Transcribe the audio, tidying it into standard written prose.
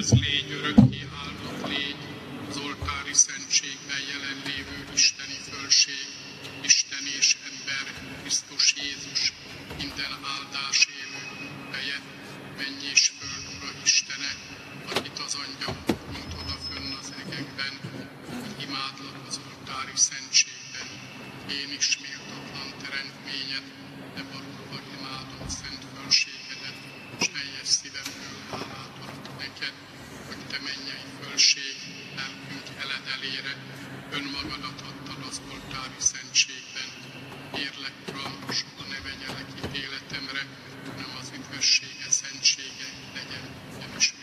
Üdvözlégy, örökké áldott légy, az oltári szentségben jelenlévő isteni fölség, Isten és ember, Krisztus Jézus, minden áldás élő feje, menj és föld Ura Istene, akit az Angyal mint odafönn az egekben, hogy imádlak az oltári szentségben. Én is méltatlan teremtményed, de valóban imádom szent fölségedet, és teljes szívemből hálát adok neked, hogy te mennyei fölség, lelkünk eledelére, önmagadat adtad az oltári szentségben. Kérlek, Uram, soha ne vegyelek ítéletemre, hanem az üdvössége, szentsége legyen, nem is